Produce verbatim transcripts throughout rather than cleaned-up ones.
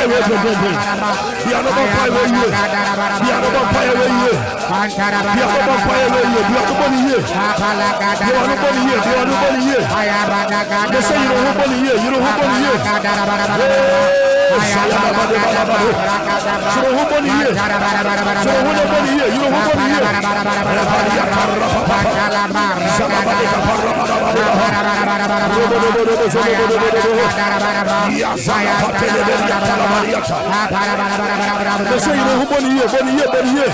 fire with your building. We are not fire with you. We are not fire with you. We are not fire with you. We are nobody here. You are nobody here. You are nobody here. They say you don't nobody here. You don't nobody here. You don't nobody here. You don't nobody here. You don't nobody here. They say you know who money here, money here, money here.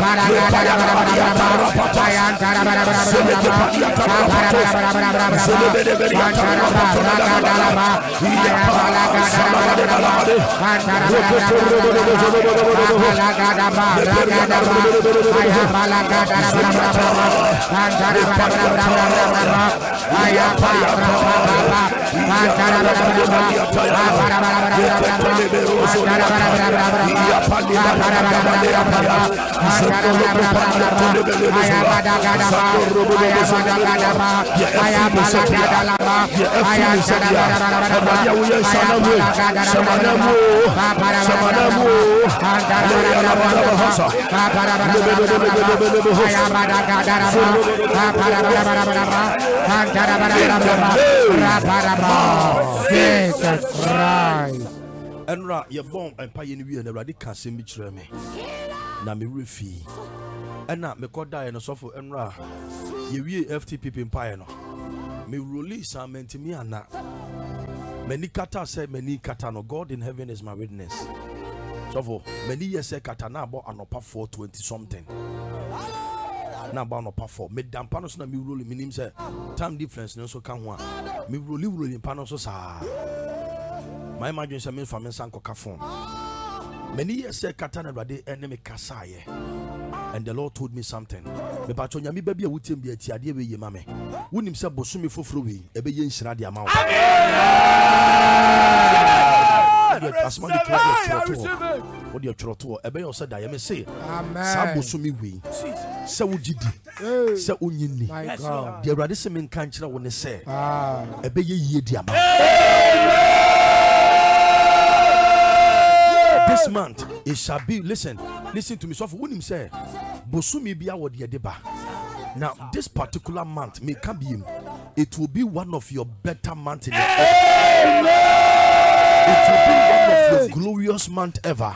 Jesus Christ. Enra ye bomb empire ni wi na radi kan se mi kire me na me refi ena me koda no sofo enra ye wi F T P empire no me release amen me ana many kata say many kata no God in heaven is my witness sofo many years say kata na about anopa four twenty something na about anopa four me dampa no so na me roll me nim say time difference no so kan ho a me roll roll in pano so sa my imagine say me family sanko ka phone many years say kata na rade enemy kasaye and the Lord told me something me ba cho nyame ba bia wutem bia ti ade we ye mame wonim say bosumi foforo we e be ye nshira de ama wo asma de kra what you try to ebe you said I me say sa bosumi we say wugidi say onyini the rade se me kan kira wo ne say e be ye ye de ama this month it shall be, listen, listen to me. So for when him say, Bosumi biya wodi edeba. Now this particular month may come be, it will be one of your better months in your life. It will be one of your glorious month ever.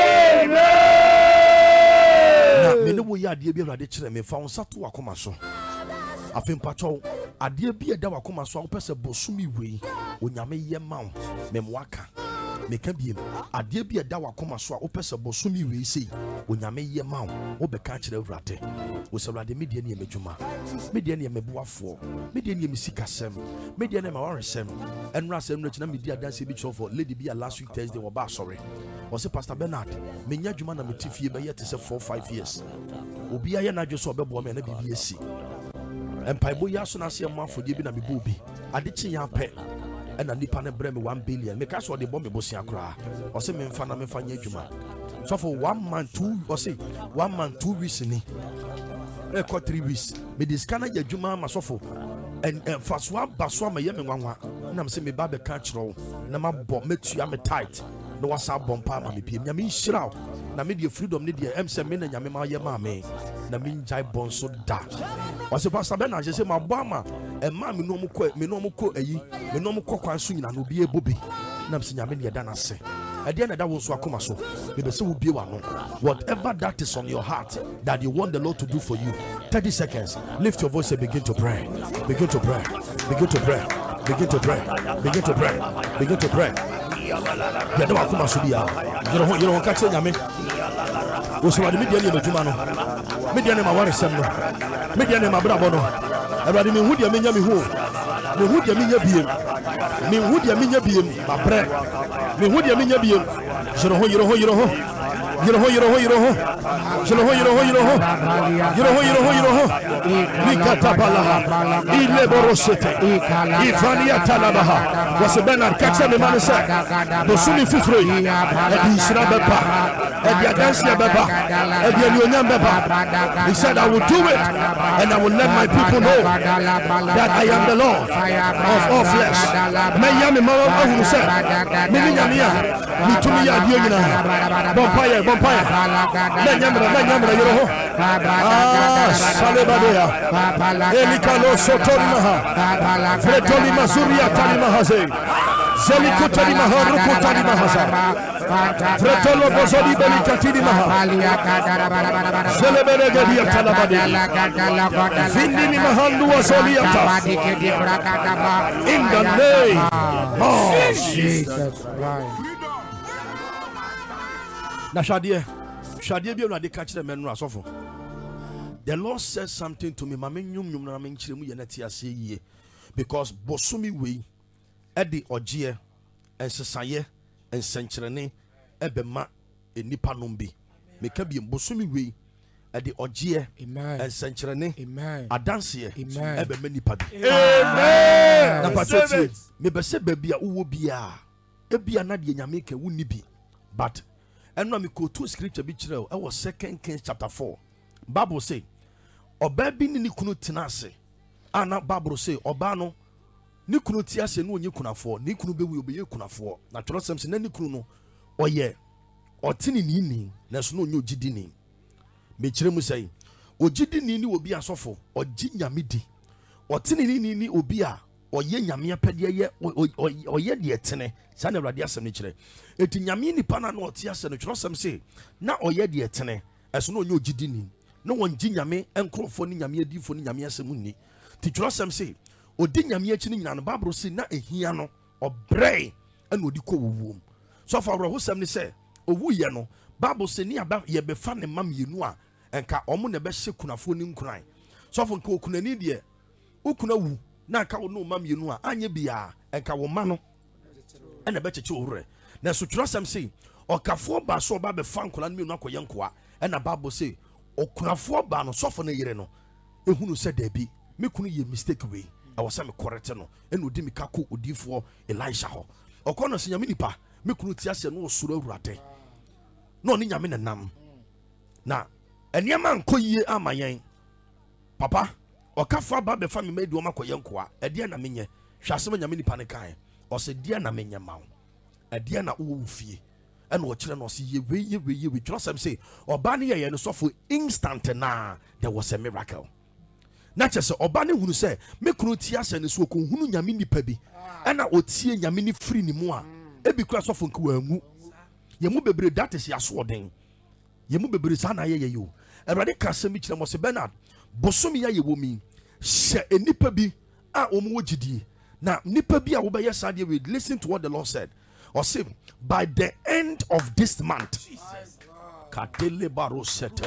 Now me no wo ya ade bi awade kire me fa won sato akoma so. Afem pacho ade bi eda wakoma so wo pese Bosumi we onyame ye ma wo memwaka. Me can be a dear be a dawa coma so opesa bosumi we say when ya may ye mount or be catch the rate was a radi median mejuma median mebua for median misika sem median ma sem and rasem rich na media dance beach for lady be a last week Thursday or bar sorry was a Pastor Bernard menya juma na metifi be yet say four five years obi aye na dwo be bo me na B B S and paibo ya so na se ma for bi na me bobi ade chi ya pe and a nipa ne breme one billion. Make us what the bomb bosia cry. Or say me fana me fanya juma. So for one month, two or say one month, two weeks in e ko three weeks. Me this kana ya juma masofo. And first one baswa me yeme wanwa. Na me say me ba be catch roll. Na ma bomb me tua me tight. No was a bomb pa ma me piem. Nyame shira. Na me the freedom ne the em say me na nyame ma ye ma me. Na me njai bon so da. Was a Pastor Bernard say my bama e ma me no mo ko me no mo ko ayi me no mo ko kwan so nyina no bi e bobi na me se nyame ne da na se e de na da wo so akoma so me be se wo bie wa no whatever that is on your heart that you want the Lord to do for you thirty seconds lift your voice and begin to pray begin to pray begin to pray begin to pray begin to pray begin to pray ya da akoma so bia you know you know ka che nyame wo so wa de media ne majuma no media ne ma ware sem no media ne ma brabo no everybody me hu dia menya me hu me hu dia menya biem me hu dia menya biem ma pre me hu dia menya biem jero ho jero ho jero ho jero ho jero ho jero ho jero ho jero ho jero ho jero ho jero ho jero ho nikatabala ile borosete ifania talabaha was Bernard catch me man say Bosumi fufro e bi sira be pa He said, I will do it, and I will let my people know that I am the Lord of all flesh. Meyami mama ahu se. Mimi nyamia. Mitumi ya diogina. Bompire, bompire. Menyamra, menyamra yoro. Ah, salebadea. Elikalo sotori maha. Fretoli mazuria tali mahaze. Zelikutali maha, rukutali mahaza. Fretolo bozoli belikatili maha. Zelebele gedia talabadi. Vindini mahandu wa soliata. In the name of Jesus Christ. Na shadie, shadie bi na de catch the men asofo. The Lord said something to me. Mama nyum nyum na me nchire mu ye na ti ase yie. Because bosumi we e de ogie ensesaye ensenkyerene ebema enipa nombi. Me ka bi bosumi we e de ogie ensenkyerene adanse ebema nipa bi. Amen. Na patete me be se ba bia uwo bia e bia na de nyame ka wuni bi. But and now me go to scripture bi kire o. E was Second Kings chapter four. Bible say oba bi ni kunu tenase. Ana Bible say oba no ni kunu ti ase no onye kunafo, ni kunu bewu obeye kunafo. Na tro sem se na ni kunu no oye otini ni ni na so no onye ogidi ni. Me kire mu say ogidi ni ni obi asofo, ogi nyame di. Otini ni ni ni obi a oye nyame apede ye oye de etene. Sa na Awurade asem ni kire. Eti nyame ni pa na no oti ase no tro sem se na oye de etene. Eso no onye ogidi ni. No one ji nyame enkrofo ni nyame adifo ni nyame asem ni. Ti tro sem se odi nyame achi ni nyina no Bible say na ehia no obrei ena odi ko wuwum. So for ho sem ni say owu ye no Bible say ni aba ye be fa ne mam yenu a enka omo ne be hye kunafo ni nkuran. So for nka okunani de okuna wu na aka wo no mam yenu a anye bia enka wo ma no ena be cheche owure. Na so tro sem say okafo ba so ba be fa nkola no menu akoye nkoa ena Bible say okunafo ba no so for ne yire no ehunu se da bi me kunu ye mistake we I was saying correct no eno di mikako odifo Elisha ho okono se nyame nipa me kunu ti ase no osoro awurade no ni nyame nam na eniema nkoyie amayen papa okafa ba be fa me medi o makoye nkoa ede na menye hwase nyame nipa ne kan o se de na menye mawo ede na wo fie eno o kire no se ye we ye we ye we tro sam say oba ne ye no so for instant na there was a miracle. Na chese oba ne hunu se me kunu ti ase ne so ko hunu nyame nipa bi ena otie nyame ni free ni mu a ebi kura so fo nku angu ye mu bebre that is ya so den ye mu bebre sa na ye ye yo Awurade ka se mi kire mo se Bernard bosomi ya ye wo mi she enipa bi a omo wogidie na nipa bi a wo be ye sa de we listen to what the Lord said or say by the end of this month katele baro set.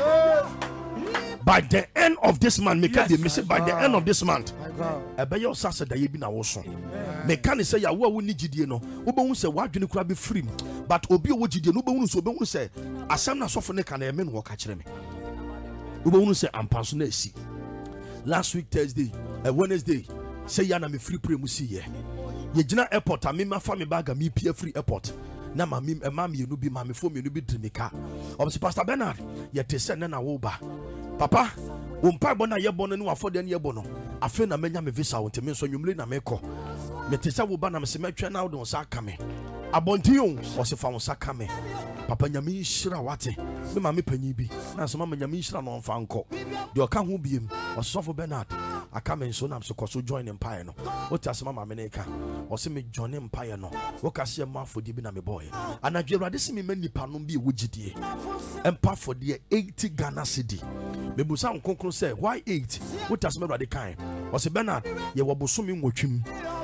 By the end of this month, make yes, the by the end of this month, ebe yo sase da ye bi na wo so. Me kan say ya wo ni gidie no, wo be hu say wadwene kura be free, but obi wo gidie no be hu so be hu say asem na sofo ne kan e me no wo ka kire me. Wo be hu say ampanso na esi. Last week Thursday, a Wednesday, say ya na me free pray mu si ye. Ye gina airport a me ma fa me bag me pia free airport. Na ma me ma me no bi ma me fo me no bi drimika. Obse Pastor Bernard, ye te se na na wo ba. Papa, umpa bona ye bono ni wafode ni ye bono. Afe na menya me visa wonte me so nwumle na me ko. Me te se wo ba na me se metwe na wo don sa aka me. Abonti yon o se fa won sa aka me. Papa nyame nhira wate. Me ma me panyi bi. Na so ma nyame nhira no mfa nko. De o ka ho biem. O sofo Bernard. Aka me so na me so koso join empire no. O ti asema ma me ne ka. O se me join empire no. O ka se ma afodi bi na me boy. Anadwe Awurade se me manipa no bi e wogidie. Empa fodi eighty Ghana cedi. Me busa nkonkron say why eight? What has made the kind? Or say Bernard, ye wa bosomi nwotwim.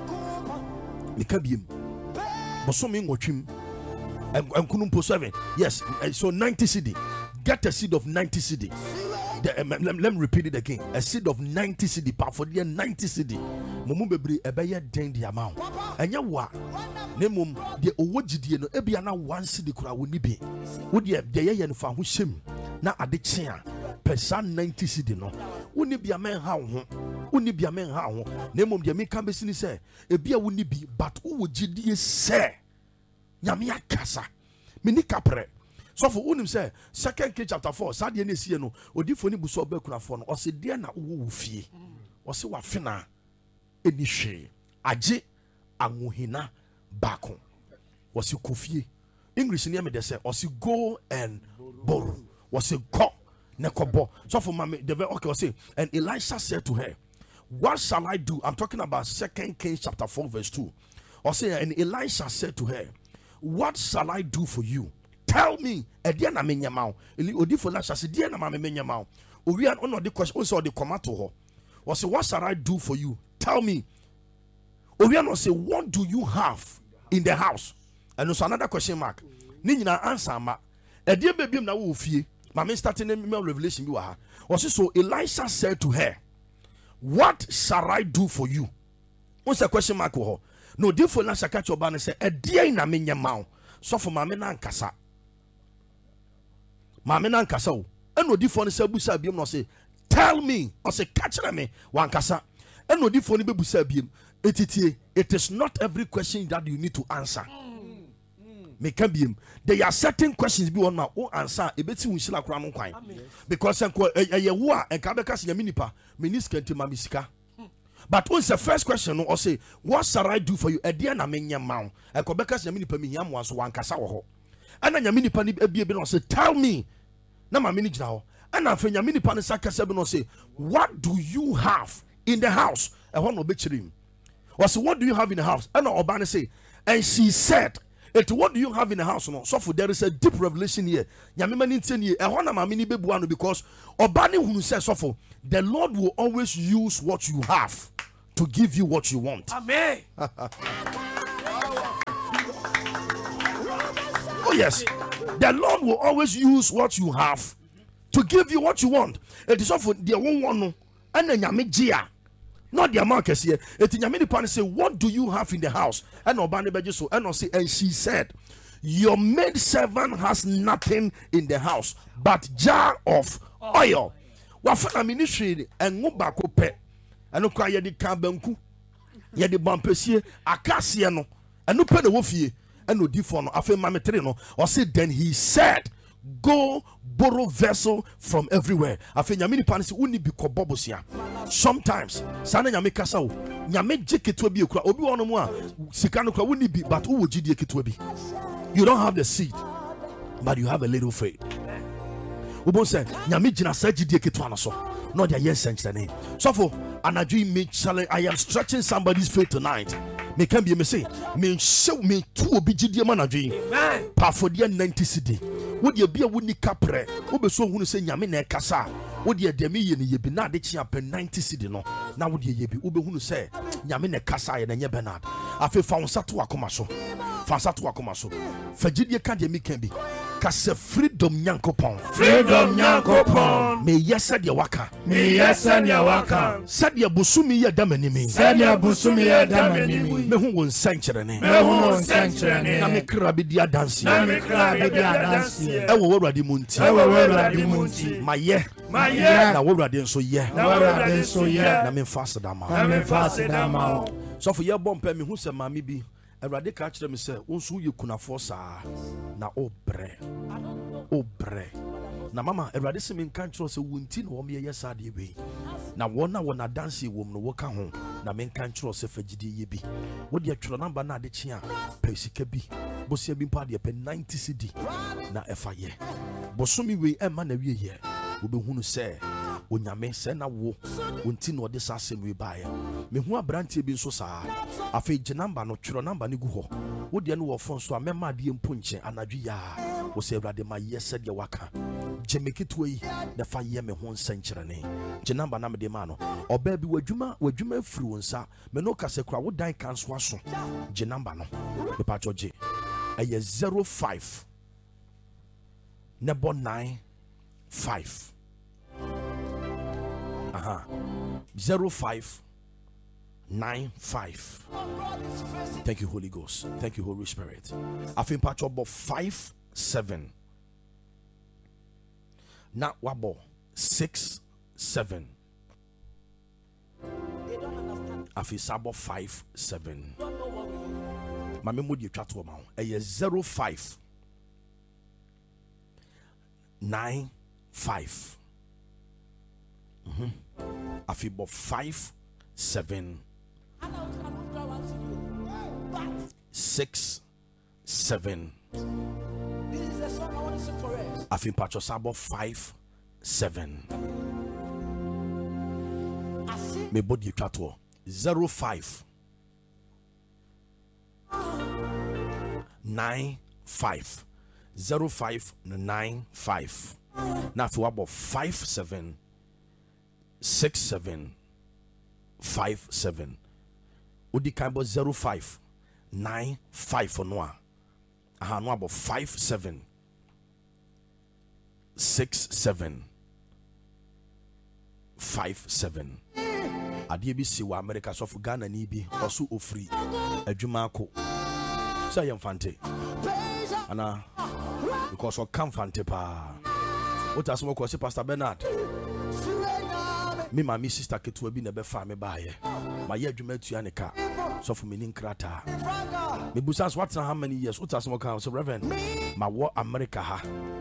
Me ka biem. Bosomi nwotwim. Enkunu po seven. Yes, so ninety cedi. Get a seed of ninety cedi. The, um, let, let me repeat it again. A seed of ninety cedi. Pa for the ninety cedi. Mumu bebre ebeye den the amount. Enya wa. Ne mum de owogidie no ebia na one cedi kura woni bi. Wo de de ye no fa ho hyem. Na ade kyen pesa ninety cedi no woni bia men ha ho woni bia men ha ho na mom de me kan besini se e bia woni bi but wo gidie se nyame akasa me ni kapre So for unim say second King chapter four, sad ye see no, odifo ni buso be kunafo no, ose dear na uwu fie. Ose wa fina eni hwe. Aje anguhina bako. Ose kofie. English ni me de say ose go and borrow. Ose go nekobo. So for mama the okay ose and Elisha said to her, what shall I do? I'm talking about second Kings chapter four verse two. Ose and Elisha said to her, what shall I do for you? Tell me, Ediana Menyamau, Odifo Lasha, Diana Menyamau. We are on the question, also the comato. Or say, what shall I do for you? Tell me. Oriano say, what do you have in the house? And also another question mark. Nina answer ma. Edia baby na ufie. Mama starting in Revelation you are. Or so Elisha said to her, what shall I do for you? What's the question mark? No, Odifo Lasha catch your banner say, Ediana Menyamau. So for Mama Nankasa. Mame na nkasa o eno di fo ne sa busa biem no say tell me or say catch me wan kasa eno di fo ne bebusa biem etitie it is not every question that you need to answer me can biem there are certain questions be one ma o answer e beti hu hila kura no kwan because enko eye wo a enka be ka se nyame nipa me ni sika ntima me sika but what's the first question no or say what shall I do for you e dia na me nya ma enko be ka se nyame nipa me hiam so wan kasa wo ho ana nyame nipa ni ebie be no say tell me na ma mini gina ho ana fa nyame nipa ne sakasa be no say what do you have in the house e ho no be chirim or say what do you have in the house ana oba ne say and she said it what do you have in the house no so for there is a deep revelation here nyame mani ntie nie e ho na ma mini bebu ano because oba ne hunu say so for the Lord will always use what you have to give you what you want. Amen. Oh yes, the Lord will always use what you have to give you what you want. It is often the one one and then nyame gia, not the amount here. It is nyame the pan say, what do you have in the house? And obane beje so and say, and she said, your maid servant has nothing in the house but jar of oil. Wafana ministry and ngo bako pe, and okwa ye di kambanku, ye di bampesie akasia no, and no pe na wofie. And no different after mama no or say then he said go borrow vessel from everywhere after nyame nipa se uni bi ko bobosia sometimes sana nyame kasa o nyame jiketo bi ekura obi wono mu a sika no kura uni bi but wo gidie keto bi you don't have the seed but you have a little faith ubon say nyame gina sa gidie keto anaso no dia yes sense name so for anadwi me challenge I am stretching somebody's faith tonight. Me can be me say me show me two obi gidie manadwi amen pa for dia ninety cedi wo dia bia wo ni kapre wo be so hunu say nyame na ekasa wo dia de me ye ne ye bi na de chia pe ninety cedi no na wo dia ye bi wo be hunu say nyame na ekasa ye na nye Bernard afi fa won sato akoma so fa sato akoma so fa gidie ka de me kan bi kase freedom nyankopon freedom nyankopon me yesa de waka me yesa de waka sadia busumi ye damanimi sadia busumi ye damanimi me hu won sankyerene me hu won sankyerene na me kra bi dia dance na me kra bi dia dance e wo wurade munti e wo wurade munti maye maye na wurade nso ye na wurade nso ye na me fast da ma na me fast da ma so for ye bompa me hu se mami bi Erade ka kire me se wonso ye kunafo saa na obre obre na mama erade se me nka kire se wonti na wo me ye saa de we na wona wona dance wom no wo ka ho na me nka kire se fagidi ye bi wo de atworo namba na ade kye a pesika bi bosia bi mpa de pe ninety cedi na efa ye bosomi we e ma na wie ye wo be hunu se onyame se na wo wonti na ode saa se we ba ye me hu abrantie bi nso saa afa je namba no tworo namba ne gu ho wo de no wo fon so a mema de mpo nche anadwi ya wo se Awurade ma yese de waka je meketo yi da fa ye me ho nsankyerene je namba na me de ma no oba bi wadwuma wadwuma afiri wonsa me no kase kra wo dan kanso aso je namba no me pa choje eye zero five nebo nine five aha zero five nine five. Thank you, Holy Ghost. Thank you, Holy Spirit. I think patch up five seven. Now wabo six seven. I think sabo five seven. My memory you chat to amount. A zero five nine five. Mm-hmm. Afi bo five seven six seven. This is a song I want to sing for us. Afi pacho sabo five seven. Me body chato zero five nine five zero five nine five. Now if you about five seven six seven five seven. Udi kambo zero five nine five for noa. Aha no about five seven six seven five seven. Adie bi si wa America so for Ghana ni bi oso ofri adwuma ko. Say yemfante. Ana because o kan fante pa. What as mo ko se Pastor Bernard. Me ma mi sister ketu bi na be fa me ba ye. Ma ye adwuma tua ne ka. So for me nin krata. Me busas what how many years? What as mo kan so Reverend. Ma wo America ha.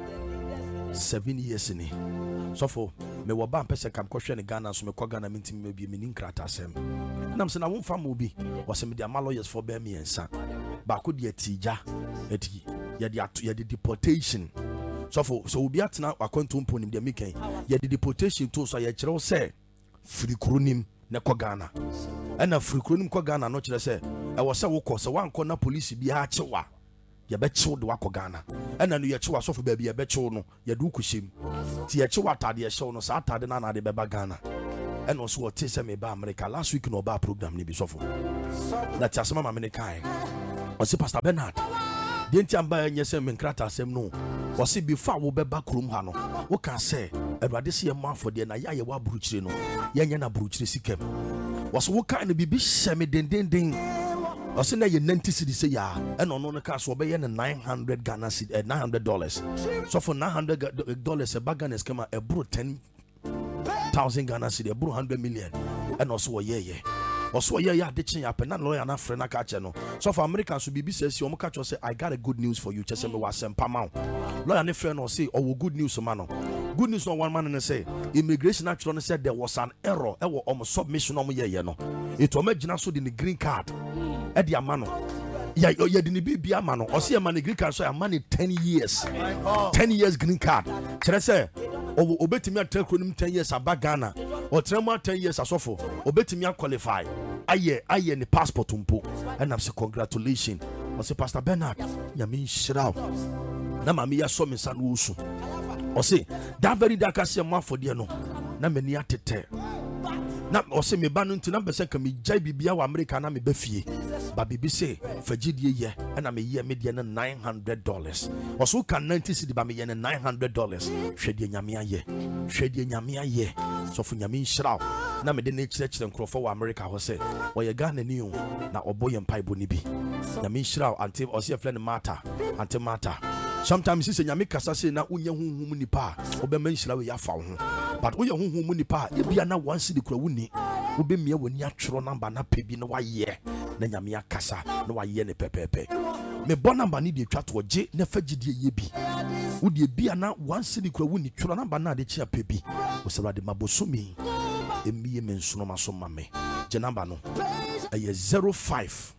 Seven years ni. So for me wo ba mpese kam kohwe ne Ghana so me ko Ghana mintim me bi me nin krata asem. Nam se na wo fa mo bi. Wo se me dia ma lawyers for be me ensa. Ba ko dia tija. Eti ye dia ye di deportation. So for so obi atena akwanto mponim dia meken. Ye di deportation to so ye kire wo se free kronim ne ko Ghana. Ena free kronim ko Ghana no kire se e wo se wo ko se wan ko na police bi ha chewa. Ye be chew de wako Ghana. Ena no ye chewa so for baby ye be chew no ye du kushim. Ti ye chewa atade ye show no sa atade na na de beba Ghana. Ena also what say me ba America last week no ba program ni bi so for. Na ti asema ma me ne kai. O se Pastor Bernard. De nti amba nye se me nkrata asem no. O se before wo beba krom ha no. Wo kan say Awurade se ye ma for de na ya ye wa buruchire no. Ye nya na buruchire sikem. Wo so wo kan no bibi hye me den den den. I say na ye ninety cedis say ya and on no cash will be nine hundred Ghana cedi nine hundred dollars. So for nine hundred dollars a bag Ghana is come a bro ten thousand Ghana cedi a bro one hundred million and also yeah yeah. Also yeah yeah de chin happen na lawyer na friend na catch no. So for Americans should be says you catch say I got a good news for you just say me was sempa ma. Lawyer na friend or say oh good news man no. Good news no one man and say immigration actually said there was an error e wo um submission um yeah yeah no. It o magina so the green card. Edi amano ya ya di ni bibia amano o se amano green card so amano ten years ten years green card kire se obetimi atakronim ten years aba Ghana o trema ten years asofo obetimi qualify aye aye ni passport mpo and I'm say congratulations o se Pastor Bernard ya me shiraw na mama ya so me san wusu o se that very dark as your for there no na mani atete na o se me ba no nti na pese ka me jai bibia wa America na me ba fie ba bibi se fagidie ye na me ye me de na nine hundred dollars o so kan ninety cedi ba me ye na nine hundred dollars hwede nyame aye hwede nyame aye so fu nyame nhyiraw na me de na kire kire nkrofo wa America ho se o ye Ghana ni o na oboye mpaibo ni bi nyame nhyiraw ante o se friend mata ante mata sometimes say nyame kasa say na unye hunhum nipa obema nhyiraw ya fa ho but we hunhum nipa e bia na one cedi kura wuni obe mia wani atworo number na pebi na waye na nyame akasa na waye ne pepepe me bo number ni de twa to je na fagidie ye bi wo de bia na one cedi kura wuni tworo number na de chia pebi wo sawade mabosumi emiye mensono maso mame je number no eye zero five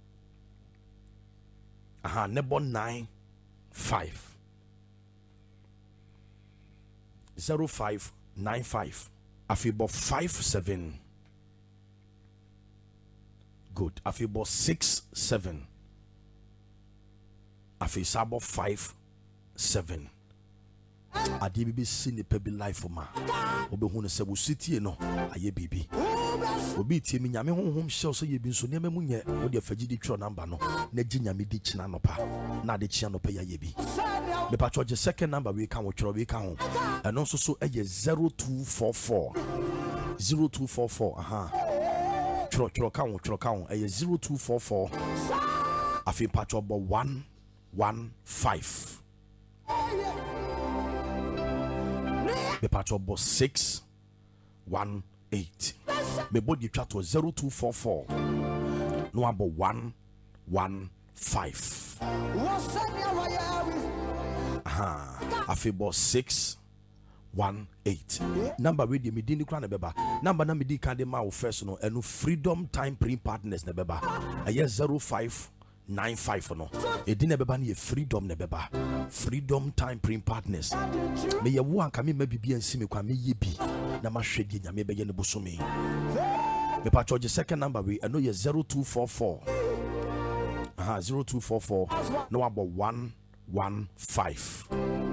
aha nebo nine five zero five nine five afibo five seven good afibo six seven afisabo five seven ade bibi sini pebi life ma obehu ne se wo sitie no aye bibi obi tie mi nyame honhom hye so ye bi nso ne mamu nye wo de fagidi tro number no na gi nyame di kina no pa na de chia no pa ya ye bi me pa choje second number we kan wo tro we kan ho eno so so eye zero two four four zero two four four aha tro tro kan wo tro kan ho eye zero two four four afi pa chobo one one five me pa chobo six one eight me body chat to zero two four four no abo one one five aha Afebo six one eight. Number with the Medini Crown Beba. Number na Medi Kandema first no and Freedom Time Print Partners Nebeba. A year zero five nine five no. A dinner beba ni Freedom Nebeba. Freedom Time Print Partners. May you one come maybe be and see me kwame yebi. Nama shedi nyame be ye ne busumi. Me patcho the second number we I know you zero two four four. Aha zero two four four. No about one one five.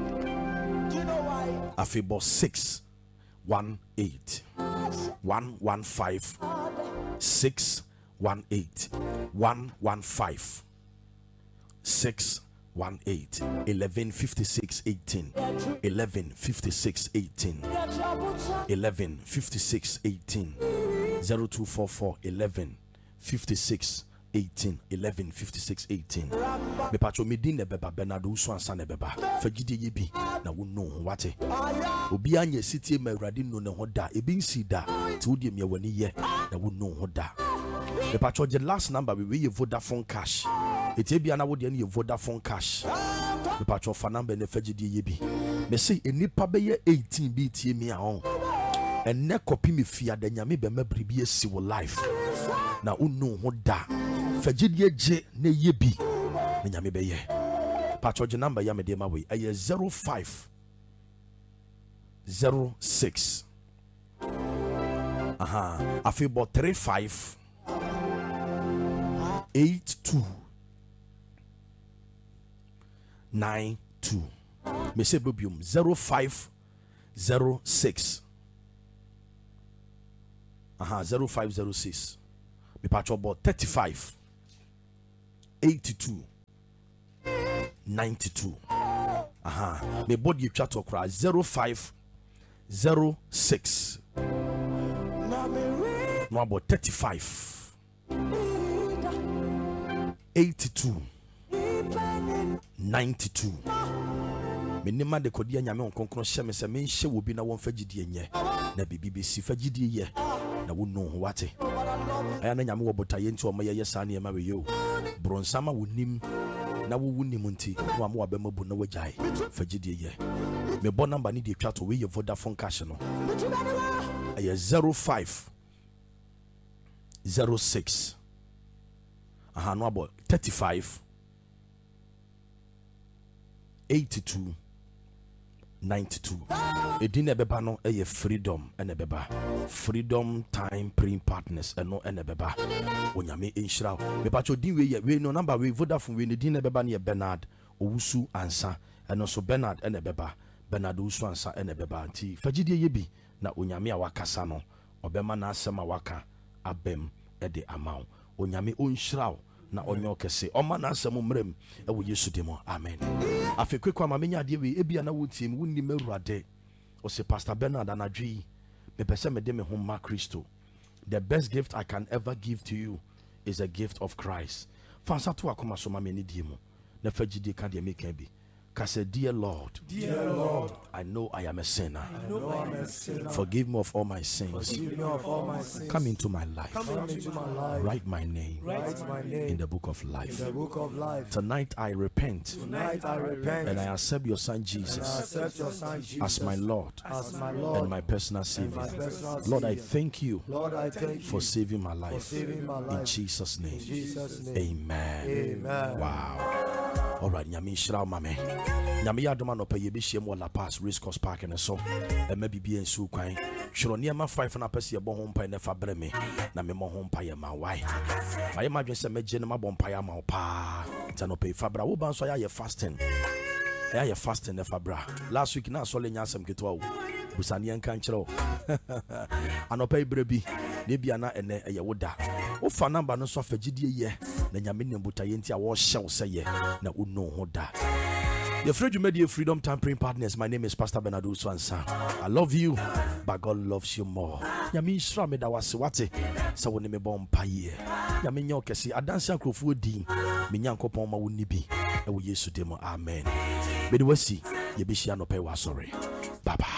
Afebo six one eight one one five six one eight one one five six one eight eleven fifty six eighteen eleven fifty six eighteen eleven fifty six eighteen zero two four four eleven fifty six eighteen eleven fifty six eighteen. Me patcho medin ne beba Bernardo so ansa ne beba fagide ye bi na wo no wate obi anya city ma awrade no ne ho da e bi nsi da ti wo de me wani ye na wo no ho da. Me patcho the last number we we Vodafone cash eti bia na wo de ne Vodafone cash. Me patcho fa number ne fagide ye bi me say enipa be ye eighteen bi tie me a on enne copy me fia da nyame be ma bribi esi wo life na wo no ho da fagide je ne ye bi na nyame be ye. Patcho the number ya me de ma we aye zero five zero six aha afebo three five eight two nine two. Me say bobium zero five zero six aha zero five zero six. Me patcho about thirty-five eighty-two ninety-two. Aha me body chat okra zero five zero six no about thirty-five eighty-two ninety-two. Me nima de kodia nyame onkonkron hye me se me hye wo bi na won fagidie nye na bibi be si fagidie ye na wo no wate aya na nyame wo botaye nti o ma ye sa na ma we yo bronsama wonim na wo wonim nti no am wa be mabu na wajai fagidie ye. Me bo number ni de twa to we ye Vodafone cash no aya zero five zero six aha no about thirty-five eighty-two ninety-two. Edine beba no eye Freedom ene beba Freedom Time Print Partners eno ene beba onyame enhira me pacho din we ye we no number we Vodafone we ne din beba ne Bernard Owusu ansa eno so Bernard ene beba Bernard Owusu ansa ene beba nti fagidie ye bi na onyame a wakasa no obema na asema waka abem ede amaw onyame onhira na onyo kese oma na asem mrem e wo Yesu demo amen. Afekwe kwa mamenya de we ebia na wotim wonni mawurade o se Pastor Bernard anadwi me pese me de me homa Kristo. The best gift I can ever give to you is a gift of Christ. Fansa to akoma so ma me ni die mu na fagide ka de me kan bi ka say dear Lord, dear Lord, I know I am a sinner. I know I am a sinner. Forgive me of all my sins. Forgive me of all my sins. Come into my life. Come into my life. Write my name. Write my name in the book of life. in the book of life. Tonight I repent. Tonight I repent And I accept your son and I Jesus accept your son Jesus as my Lord as my Lord and my personal and Savior. my personal Lord, I Savior. thank you Lord, I thank you for saving my life. saving my In life. Jesus' name. In Jesus' name. Amen. Amen. Wow. All right, Nyami Shra Mame. Nyami Adoma no pay be shame La Pass Race Course Park and so. And maybe be in su kwan. Shro near my five and a pesi a bon home pie never breme. Na me mo home pie my wife. I imagine some genema bon pie ma pa. Tano pay fabra. Wo ban so ya fasting. Ya ya fasting ne fabra. Last week na so le nyasem ketwa wo. Busani an kan kire. Anopa ibrebi. Ne bia na ene eye woda. Wo fa number no so fagidie ye. Na nyame ne mbutaye nti a wo hyew se ye na wo no ho da. Your friend media Freedom Time Print Partners. My name is Pastor Bernard Swansa. I love you, but God loves you more. Yami shra me da wase wate. Sa woni me bom paye. Yami nyo kesi adansi akrofo di. Me nyankopon ma woni bi. E wo Yesu demo. Amen. Be the wasi ye be shia no pay wa sorry. Bye bye.